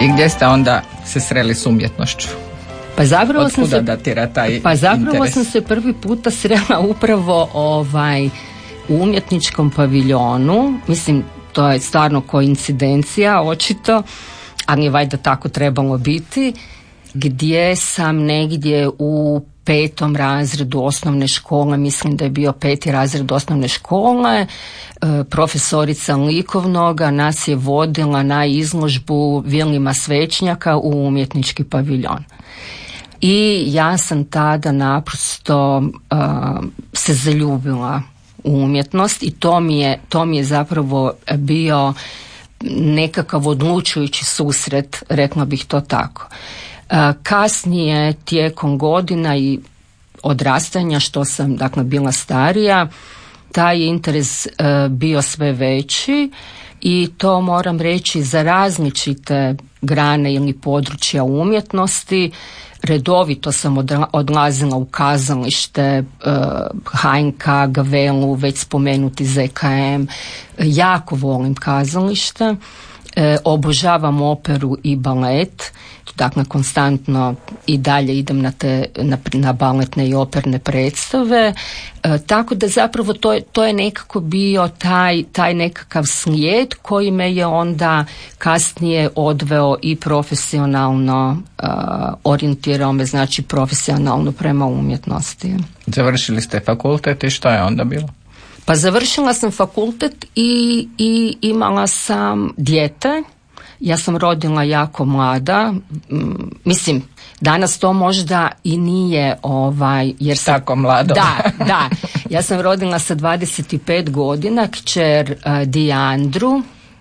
I gdje ste onda se sreli s umjetnošću? Pa zapravo sam se prvi puta srela upravo u umjetničkom paviljonu. Mislim, to je stvarno koincidencija, očito, ali je valjda tako trebalo biti, gdje sam negdje u 5. razredu osnovne škole, mislim da je bio 5. razred osnovne škole, profesorica likovnoga nas je vodila na izložbu Vilima Svečnjaka u umjetnički paviljon. I ja sam tada naprosto se zaljubila u umjetnost i to mi je zapravo bio nekakav odlučujući susret, rekla bih to tako. Kasnije, tijekom godina i odrastanja, što sam dakle bila starija, taj interes bio sve veći i to moram reći za različite grane ili područja umjetnosti. Redovito sam odlazila u kazalište, HNK, Gavelu, već spomenuti ZKM. Jako volim kazalište. Obožavam operu i balet, dakle konstantno i dalje idem na baletne i operne predstave, tako da zapravo to je nekako bio taj nekakav slijed koji me je onda kasnije odveo i profesionalno orijentirao me, znači profesionalno prema umjetnosti. Završili ste fakultet i što je onda bilo? Pa završila sam fakultet i imala sam dijete. Ja sam rodila jako mlada. Mislim, danas to možda i nije jer sam... Tako mlado. Da. Ja sam rodila sa 25 godina kćer Dijandru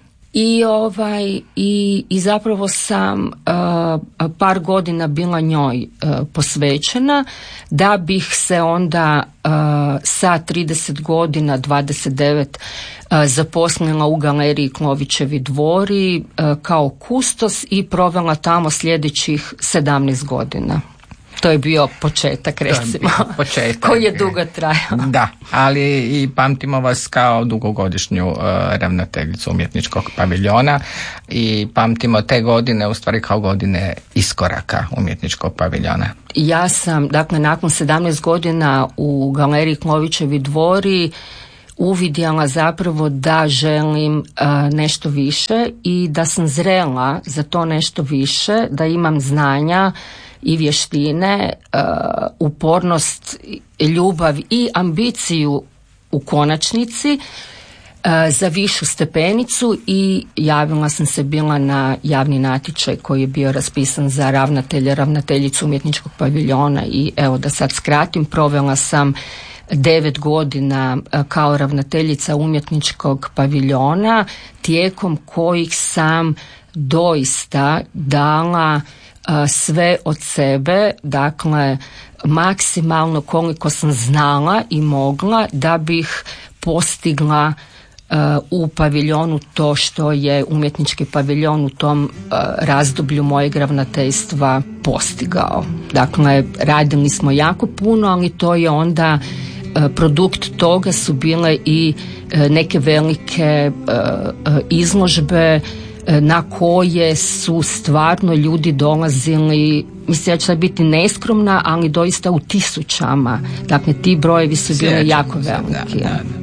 i zapravo sam par godina bila njoj posvećena, da bih se onda sa 30 godina, 29, zaposlila u galeriji Klovićevi dvori kao kustos i provela tamo sljedećih 17 godina. To je bio početak, recimo, koji je dugo trajao. Da, ali i pamtimo vas kao dugogodišnju ravnateljicu umjetničkog paviljona i pamtimo te godine u stvari kao godine iskoraka umjetničkog paviljona. Ja sam, dakle, nakon 17 godina u galeriji Klovićevi dvori uvidjela zapravo da želim nešto više i da sam zrela za to nešto više, da imam znanja i vještine, upornost, ljubav i ambiciju u konačnici za višu stepenicu i javila sam se bila na javni natječaj koji je bio raspisan za ravnateljicu umjetničkog paviljona i evo da sad skratim, provela sam 9 godina kao ravnateljica umjetničkog paviljona, tijekom kojih sam doista dala sve od sebe, dakle maksimalno koliko sam znala i mogla da bih postigla u paviljonu to što je umjetnički paviljon u tom razdoblju mojeg ravnateljstva postigao. Dakle, radili smo jako puno, ali to je onda produkt toga su bile i neke velike izložbe na koje su stvarno ljudi dolazili, mislim, ja ću sad biti neskromna, ali doista u tisućama. Dakle, ti brojevi su bili jako veliki. Da.